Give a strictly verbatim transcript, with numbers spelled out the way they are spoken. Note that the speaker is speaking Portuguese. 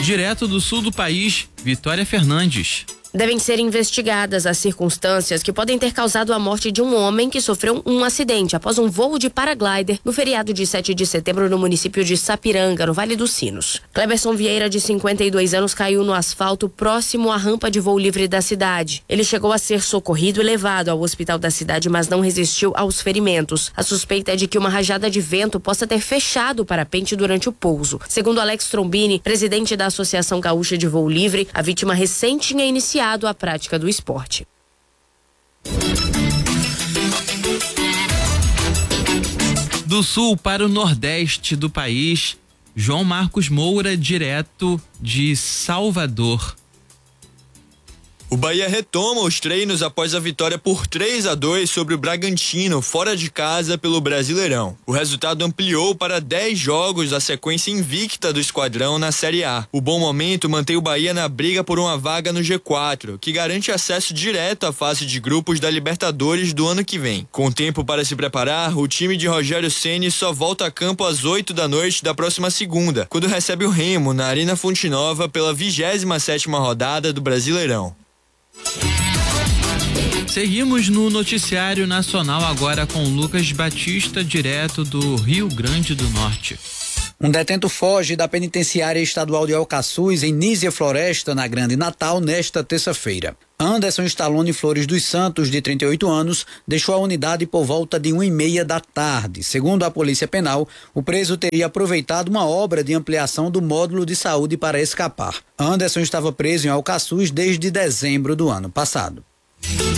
Direto do sul do país, Vitória Fernandes. Devem ser investigadas as circunstâncias que podem ter causado a morte de um homem que sofreu um acidente após um voo de paraglider no feriado de sete de setembro no município de Sapiranga, no Vale dos Sinos. Cleberson Vieira, de cinquenta e dois anos, caiu no asfalto próximo à rampa de voo livre da cidade. Ele chegou a ser socorrido e levado ao hospital da cidade, mas não resistiu aos ferimentos. A suspeita é de que uma rajada de vento possa ter fechado o parapente durante o pouso. Segundo Alex Trombini, presidente da Associação Gaúcha de Voo Livre, a vítima recém tinha iniciado a prática do esporte. Do sul para o nordeste do país, João Marcos Moura, direto de Salvador. O Bahia retoma os treinos após a vitória por três a dois sobre o Bragantino, fora de casa, pelo Brasileirão. O resultado ampliou para dez jogos a sequência invicta do esquadrão na Série A. O bom momento mantém o Bahia na briga por uma vaga no G quatro, que garante acesso direto à fase de grupos da Libertadores do ano que vem. Com tempo para se preparar, o time de Rogério Ceni só volta a campo às oito da noite da próxima segunda, quando recebe o Remo na Arena Fonte Nova pela vigésima sétima rodada do Brasileirão. Seguimos no noticiário nacional agora com Lucas Batista, direto do Rio Grande do Norte. Um detento foge da penitenciária estadual de Alcaçuz, em Nísia Floresta, na Grande Natal, nesta terça-feira. Anderson Stallone Flores dos Santos, de trinta e oito anos, deixou a unidade por volta de uma e meia da tarde. Segundo a Polícia Penal, o preso teria aproveitado uma obra de ampliação do módulo de saúde para escapar. Anderson estava preso em Alcaçuz desde dezembro do ano passado.